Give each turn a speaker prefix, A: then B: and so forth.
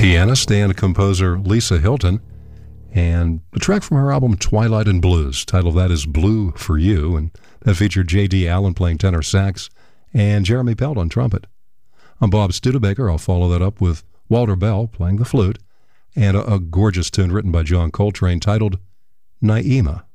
A: pianist and composer Lisa Hilton, and a track from her album Twilight and Blues. Title of that is Blue for You, and that featured J.D. Allen playing tenor sax and Jeremy Pelt on trumpet. I'm Bob Studebaker. I'll follow that up with Walter Bell playing the flute, and a gorgeous tune written by John Coltrane titled Naima.